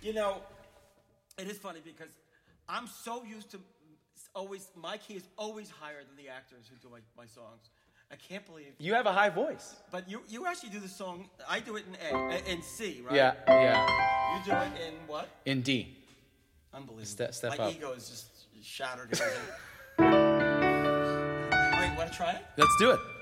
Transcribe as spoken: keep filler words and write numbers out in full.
You know, it is funny because I'm so used to always, my key is always higher than the actors who do my, my songs. I can't believe. You have a high voice. But you you actually do the song, I do it in A, in C, right? Yeah, yeah. You do it in what? In D. Unbelievable. Step, step my up. ego is just shattered. All right, want to try it? Let's do it.